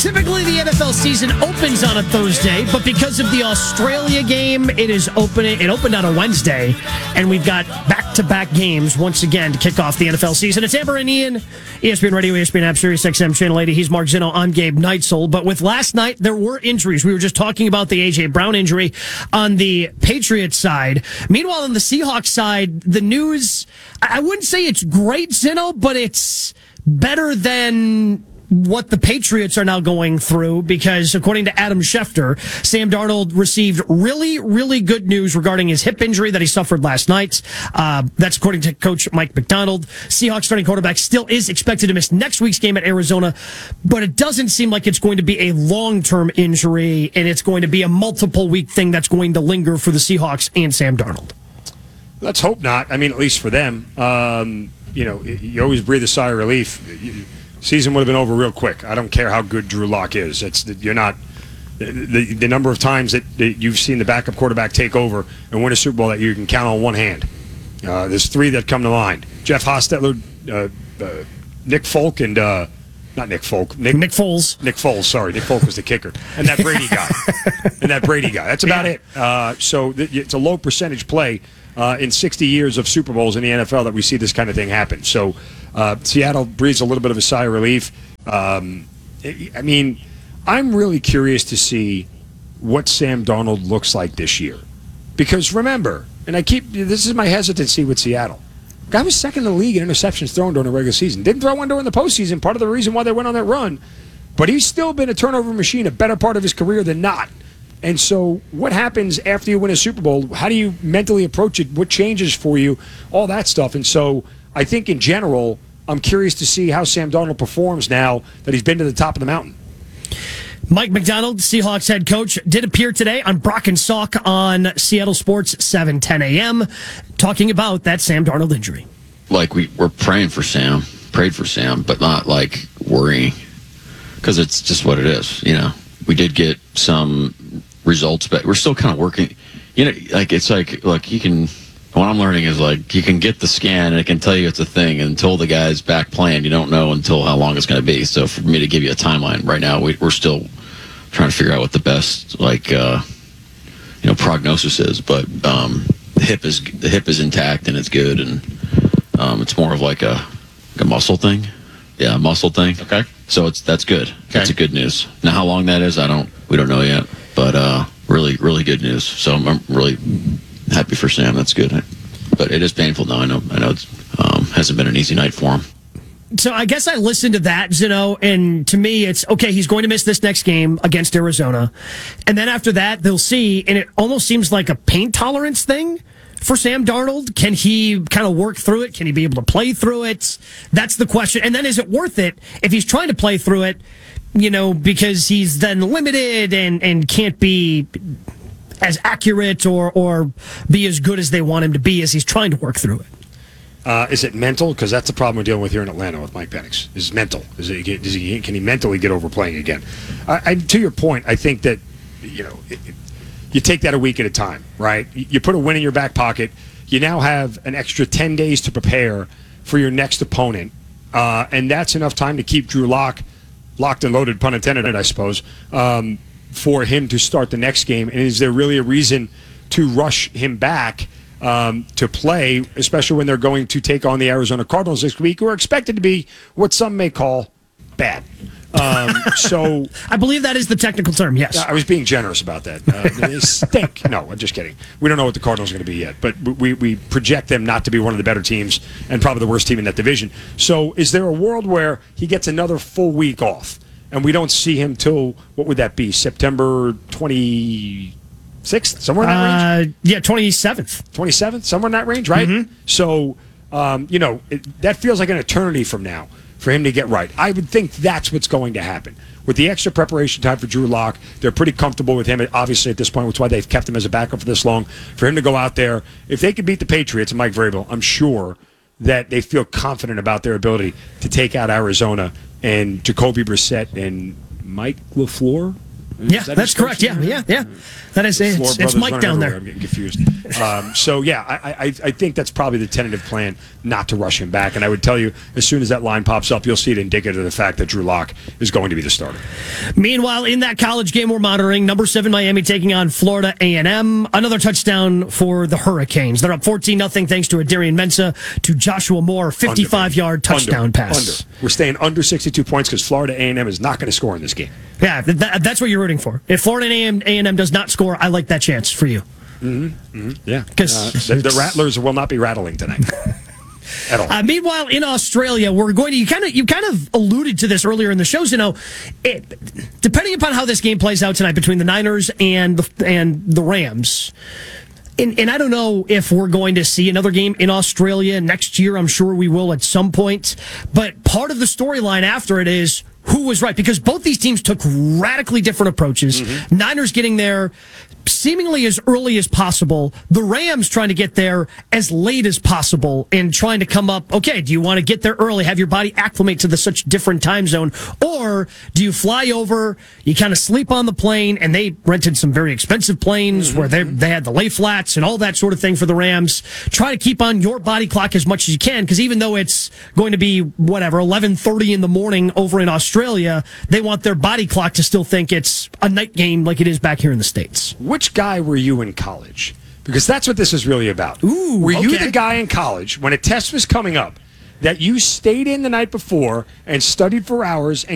Typically, the NFL season opens on a Thursday, but because of the Australia game, it is opening. It opened on a Wednesday, and we've got back-to-back games once again to kick off the NFL season. It's Amber and Ian, ESPN Radio, ESPN App, Sirius XM Channel 80. He's Mark Zinno. I'm Gabe Neitzel. But with last night, there were injuries. We were just talking about the A.J. Brown injury on the Patriots side. Meanwhile, on the Seahawks side, the news, I wouldn't say it's great, Zinno, but it's better than what the Patriots are now going through, because according to Adam Schefter, Sam Darnold received really, really good news regarding his hip injury that he suffered last night. That's according to Coach Mike Macdonald. Seahawks starting quarterback still is expected to miss next week's game at Arizona, but it doesn't seem like it's going to be a long-term injury, and it's going to be a multiple-week thing that's going to linger for the Seahawks and Sam Darnold. Let's hope not. I mean, at least for them. You always breathe a sigh of relief. Season would have been over real quick. I don't care how good Drew Lock is. You're not the number of times that you've seen the backup quarterback take over and win a Super Bowl that you can count on one hand. There's three that come to mind: Jeff Hostetler, Nick Folk, and not Nick Folk. Nick Foles. Nick Foles. Sorry, Nick Folk was the kicker, and that Brady guy. That's about it. So it's a low percentage play in 60 years of Super Bowls in the NFL that we see this kind of thing happen. So. Seattle breathes a little bit of a sigh of relief. I'm really curious to see what Sam Darnold looks like this year. Because remember, this is my hesitancy with Seattle. Guy was second in the league in interceptions thrown during the regular season. Didn't throw one during the postseason, part of the reason why they went on that run. But he's still been a turnover machine a better part of his career than not. And so what happens after you win a Super Bowl? How do you mentally approach it? What changes for you? All that stuff. And so I think in general, I'm curious to see how Sam Darnold performs now that he's been to the top of the mountain. Mike Macdonald, Seahawks head coach, did appear today on Brock and Salk on Seattle Sports 7:10 a.m. talking about that Sam Darnold injury. Like we're praying for Sam, prayed for Sam, but not like worrying, because it's just what it is. We did get some results, but we're still kind of working. Look, you can. What I'm learning is, you can get the scan and it can tell you it's a thing. And until the guy's back playing, you don't know until how long it's going to be. So for me to give you a timeline right now, we're still trying to figure out what the best, prognosis is. But the hip is intact and it's good. And it's more of like a muscle thing. Yeah, a muscle thing. Okay. So that's good. Okay. That's a good news. Now, how long that is, we don't know yet. But really, really good news. So I'm really happy for Sam. That's good. But it is painful now. I know it hasn't been an easy night for him. So I guess I listened to that, Zinno, and to me it's, okay, he's going to miss this next game against Arizona. And then after that, they'll see, and it almost seems like a pain tolerance thing for Sam Darnold. Can he kind of work through it? Can he be able to play through it? That's the question. And then is it worth it if he's trying to play through it, because he's then limited and can't be as accurate or be as good as they want him to be as he's trying to work through it? Is it mental? Because that's the problem we're dealing with here in Atlanta with Mike Penix. Is mental? Can he mentally get over playing again? To your point, I think that you take that a week at a time, right? You put a win in your back pocket. You now have an extra 10 days to prepare for your next opponent, and that's enough time to keep Drew Lock locked and loaded, pun intended, I suppose. For him to start the next game, and is there really a reason to rush him back to play, especially when they're going to take on the Arizona Cardinals this week, who are expected to be what some may call bad? So I believe that is the technical term, yes. I was being generous about that. They stink. No, I'm just kidding. We don't know what the Cardinals are going to be yet, but we project them not to be one of the better teams and probably the worst team in that division. So is there a world where he gets another full week off? And we don't see him till, what would that be, September 26th? Somewhere in that range? Yeah, 27th. 27th? Somewhere in that range, right? Mm-hmm. So, that feels like an eternity from now for him to get right. I would think that's what's going to happen. With the extra preparation time for Drew Lock, they're pretty comfortable with him, obviously, at this point, which is why they've kept him as a backup for this long. For him to go out there, if they could beat the Patriots and Mike Vrabel, I'm sure that they feel confident about their ability to take out Arizona and Jacoby Brissett and Mike LaFleur. Yeah, that's correct. Yeah. That is it. It's Mike down there. I'm getting confused. So, yeah, I think that's probably the tentative plan, not to rush him back. And I would tell you, as soon as that line pops up, you'll see it indicative of the fact that Drew Lock is going to be the starter. Meanwhile, in that college game we're monitoring, number 7 Miami taking on Florida A&M. Another touchdown for the Hurricanes. They're up 14-0 thanks to a Darian Mensah to Joshua Moore, 55-yard touchdown pass. We're staying under 62 points because Florida A&M is not going to score in this game. Yeah, that's what you're rooting for. If Florida A&M does not score, I like that chance for you. Yeah, because the Rattlers will not be rattling tonight. At all. Meanwhile, in Australia, we're going to you kind of alluded to this earlier in the shows. Depending upon how this game plays out tonight between the Niners and the Rams. And I don't know if we're going to see another game in Australia next year. I'm sure we will at some point. But part of the storyline after it is who was right, because both these teams took radically different approaches. Niners getting there seemingly as early as possible. The Rams trying to get there as late as possible and trying to come up, okay, do you want to get there early, have your body acclimate to such different time zone, or do you fly over, you kind of sleep on the plane, and they rented some very expensive planes where they had the lay flats and all that sort of thing for the Rams. Try to keep on your body clock as much as you can, because even though it's going to be, 11:30 in the morning over in Australia, they want their body clock to still think it's a night game like it is back here in the States. Which guy were you in college? Because that's what this is really about. Were you the guy in college when a test was coming up that you stayed in the night before and studied for hours and